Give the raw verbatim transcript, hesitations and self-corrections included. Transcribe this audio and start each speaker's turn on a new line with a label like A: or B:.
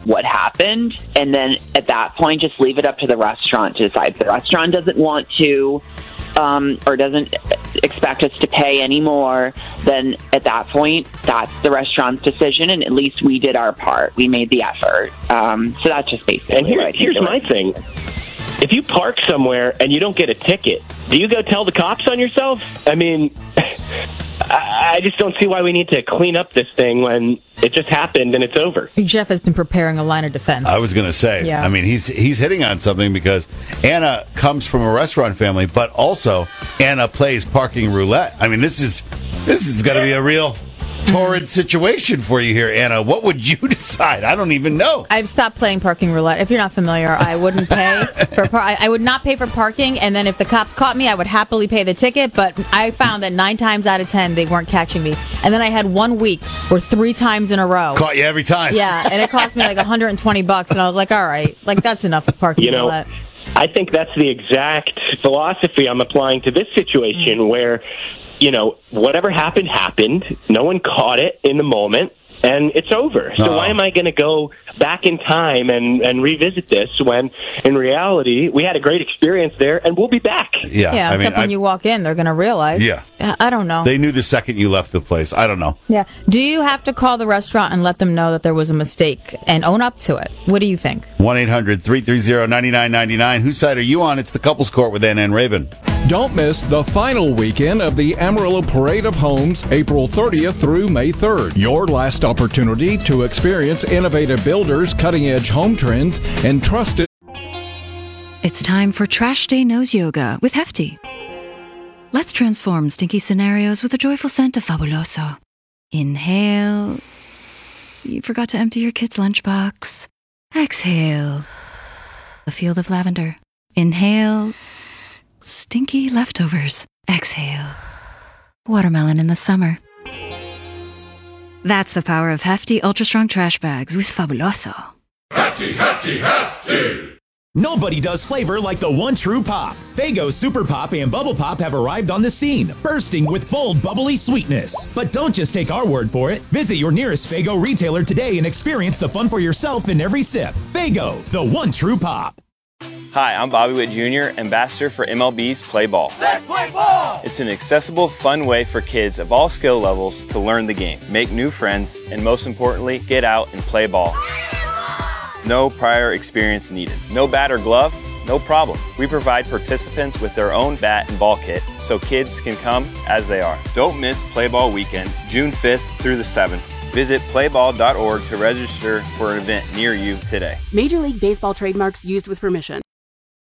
A: what happened, and then at that point, just leave it up to the restaurant to decide. If the restaurant doesn't want to um, or doesn't expect us to pay anymore, then at that point, that's the restaurant's decision, and at least we did our part. We made the effort. Um, so that's just basically
B: and here,
A: what I
B: here's my thing. If you park somewhere and you don't get a ticket, do you go tell the cops on yourself? I mean, I just don't see why we need to clean up this thing when it just happened and it's over.
C: Jeff has been preparing a line of defense.
D: I was going to say,
C: Yeah.
D: I mean, he's he's hitting on something because Anna comes from a restaurant family, but also Anna plays parking roulette. I mean, this is this is going to be a real torrid situation for you here, Anna. What would you decide? I don't even know.
C: I've stopped playing parking roulette. If you're not familiar, I wouldn't pay for par- I, I would not pay for parking, and then if the cops caught me, I would happily pay the ticket, but I found that nine times out of ten, they weren't catching me. And then I had one week where three times in a row.
D: Caught you every time.
C: Yeah, and it cost me like one hundred twenty bucks, and I was like, all right, like that's enough of parking
B: You know,
C: roulette.
B: I think that's the exact philosophy I'm applying to this situation mm. where, you know, whatever happened, happened. No one caught it in the moment, and it's over. So
D: Uh-oh.
B: why am I going to go back in time and, and revisit this when, in reality, we had a great experience there, and we'll be back?
D: Yeah,
C: Yeah,
D: I
C: except
D: mean,
C: when
D: I,
C: you walk in, they're going to realize.
D: Yeah.
C: I, I don't know.
D: They knew the second you left the place. I don't know.
C: Yeah. Do you have to call the restaurant and let them know that there was a mistake and own up to it? What do you think?
D: one eight hundred three three zero nine nine nine nine. Whose side are you on? It's the Couples Court with Anna and Raven.
E: Don't miss the final weekend of the Amarillo Parade of Homes, April thirtieth through May third. Your last opportunity to experience innovative builders, cutting-edge home trends, and trusted...
F: It's time for Trash Day Nose Yoga with Hefty. Let's transform stinky scenarios with a joyful scent of Fabuloso. Inhale. You forgot to empty your kid's lunchbox. Exhale. A field of lavender. Inhale. Stinky leftovers. Exhale. Watermelon in the summer. That's the power of Hefty Ultra Strong Trash Bags with Fabuloso.
G: Hefty, hefty, hefty!
H: Nobody does flavor like the one true pop. Faygo Super Pop and Bubble Pop have arrived on the scene, bursting with bold, bubbly sweetness. But don't just take our word for it. Visit your nearest Faygo retailer today and experience the fun for yourself in every sip. Faygo, the one true pop.
I: Hi, I'm Bobby Witt Junior, ambassador for M L B's Play Ball.
G: Let's play ball!
I: It's an accessible, fun way for kids of all skill levels to learn the game, make new friends, and most importantly, get out and play ball. No prior experience needed. No bat or glove? No problem. We provide participants with their own bat and ball kit so kids can come as they are. Don't miss Play Ball Weekend, June fifth through the seventh. Visit play ball dot org to register for an event near you today.
J: Major League Baseball trademarks used with permission.